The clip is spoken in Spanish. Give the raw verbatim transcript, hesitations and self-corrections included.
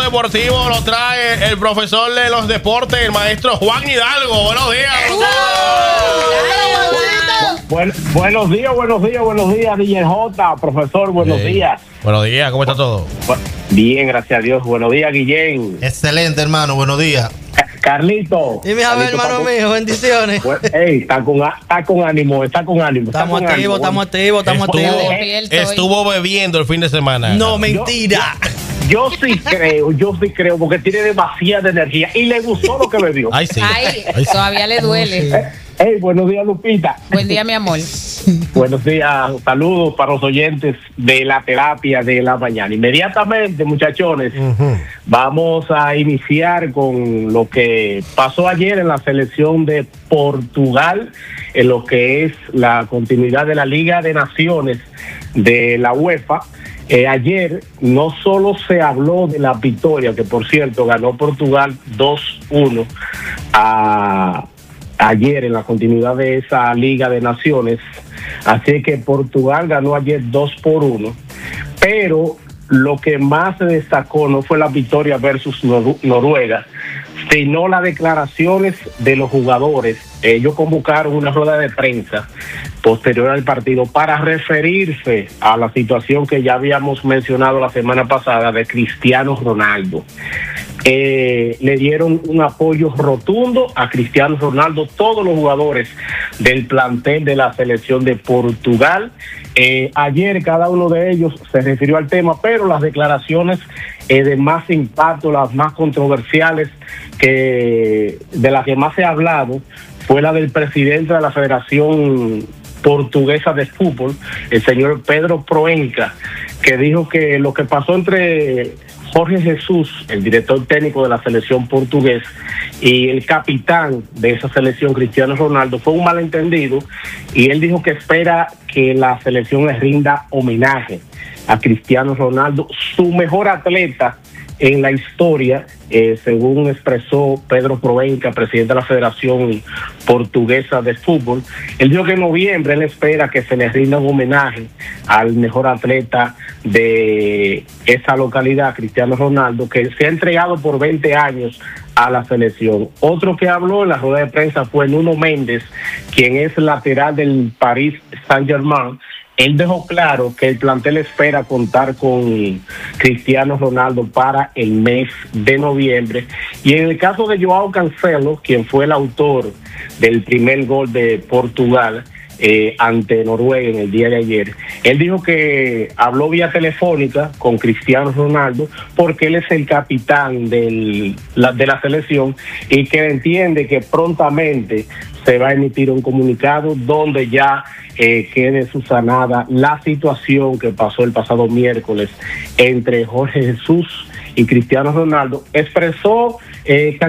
deportivo lo trae el profesor de los deportes, el maestro Juan Hidalgo. Buenos días. Buen, buenos días, buenos días, buenos días, D J J, profesor, buenos hey. días. Buenos días, ¿cómo está todo? Bien, gracias a Dios. Buenos días, Guillén. Excelente, hermano, buenos días. Carlito. Dime a ver, hermano mío, bendiciones. Ey, está con, está con ánimo, está con ánimo. Estamos está activos, estamos activos, estamos estuvo, activos. Estuvo bebiendo el fin de semana. No, mentira. Yo, yo sí creo, yo sí creo, porque tiene demasiada energía y le gustó lo que bebió. Ay, sí. Ay, Ay sí. Todavía le duele. Eh, hey, buenos días, Lupita. Buen día, mi amor. Buenos días, saludos para los oyentes de la terapia de la mañana. Inmediatamente, muchachones, uh-huh. vamos a iniciar con lo que pasó ayer en la selección de Portugal, en lo que es la continuidad de la Liga de Naciones de la UEFA. Eh, ayer no solo se habló de la victoria, que por cierto ganó Portugal dos uno a... ayer en la continuidad de esa Liga de Naciones, así que Portugal ganó ayer dos por uno, pero lo que más se destacó no fue la victoria versus Nor- Noruega, sino las declaraciones de los jugadores. Ellos convocaron una rueda de prensa posterior al partido para referirse a la situación que ya habíamos mencionado la semana pasada de Cristiano Ronaldo. Eh, le dieron un apoyo rotundo a Cristiano Ronaldo, todos los jugadores del plantel de la selección de Portugal. Eh, ayer cada uno de ellos se refirió al tema, pero las declaraciones eh, de más impacto, las más controversiales, que de las que más se ha hablado, fue la del presidente de la Federación Portuguesa de Fútbol, el señor Pedro Proença, que dijo que lo que pasó entre Jorge Jesús, el director técnico de la selección portuguesa, y el capitán de esa selección, Cristiano Ronaldo, fue un malentendido, y él dijo que espera que la selección le rinda homenaje a Cristiano Ronaldo, su mejor atleta en la historia, eh, según expresó Pedro Proença, presidente de la Federación Portuguesa de Fútbol. Él dijo que en noviembre él espera que se le rinda un homenaje al mejor atleta de esa localidad, Cristiano Ronaldo, que se ha entregado por veinte años a la selección. Otro que habló en la rueda de prensa fue Nuno Méndez, quien es lateral del Paris Saint-Germain. Él dejó claro que el plantel espera contar con Cristiano Ronaldo para el mes de noviembre. Y en el caso de Joao Cancelo, quien fue el autor del primer gol de Portugal eh, ante Noruega en el día de ayer, él dijo que habló vía telefónica con Cristiano Ronaldo porque él es el capitán del, la, de la selección, y que entiende que prontamente se va a emitir un comunicado donde ya eh, quede subsanada la situación que pasó el pasado miércoles entre Jorge Jesús y Cristiano Ronaldo. Expresó eh,